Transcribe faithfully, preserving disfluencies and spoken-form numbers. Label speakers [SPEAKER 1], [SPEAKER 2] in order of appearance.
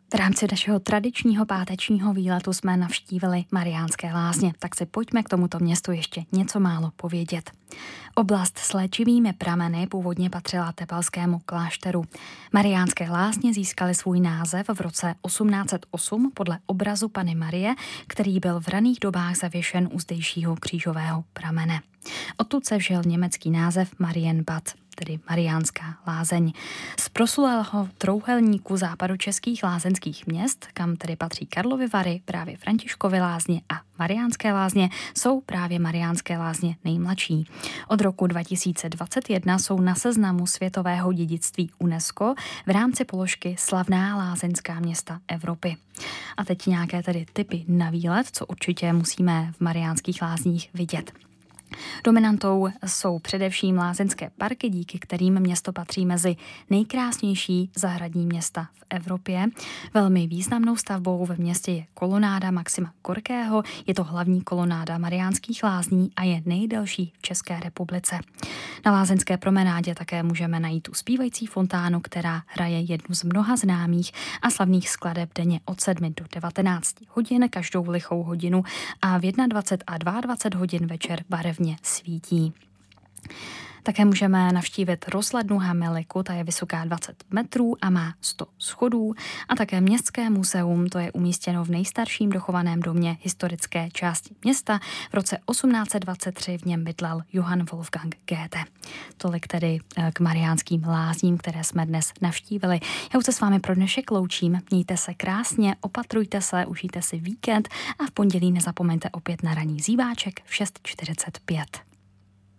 [SPEAKER 1] V rámci našeho tradičního pátečního výletu jsme navštívili Mariánské Lázně, tak si pojďme k tomuto městu ještě něco málo povědět. Oblast s léčivými prameny původně patřila Tepelskému klášteru. Mariánské Lázně získaly svůj název v roce osmnáct set osm podle obrazu Panny Marie, který byl v raných dobách zavěšen u zdejšího křížového pramene. Odtud se vžil německý název Marienbad, tedy Mariánská lázeň. Z proslulého trouhelníku západočeských lázeňských měst, kam tedy patří Karlovy Vary, právě Františkovy Lázně a Mariánské Lázně, jsou právě Mariánské Lázně nejmladší. Od roku dva tisíce dvacet jedna jsou na seznamu světového dědictví UNESCO v rámci položky Slavná lázeňská města Evropy. A teď nějaké tedy tipy na výlet, co určitě musíme v Mariánských Lázních vidět. Dominantou jsou především lázeňské parky, díky kterým město patří mezi nejkrásnější zahradní města v Evropě. Velmi významnou stavbou ve městě je kolonáda Maxima Gorkého. Je to hlavní kolonáda Mariánských Lázní a je nejdelší v České republice. Na lázeňské promenádě také můžeme najít tu zpívající fontánu, která hraje jednu z mnoha známých a slavných skladeb denně od sedmi do devatenácti hodin, každou lichou hodinu a v dvacet jedna a dvacet dva hodin večer barevně svítí. Také můžeme navštívit rozhlednu Hameliku, ta je vysoká dvacet metrů a má sto schodů, a také Městské muzeum, to je umístěno v nejstarším dochovaném domě historické části města. V roce osmnáct set dvacet tři v něm bydlel Johann Wolfgang Goethe. Tolik tedy k Mariánským Lázním, které jsme dnes navštívili. Já už se s vámi pro dnešek loučím, mějte se krásně, opatrujte se, užijte si víkend a v pondělí nezapomeňte opět na ranní zíváček v šest čtyřicet pět.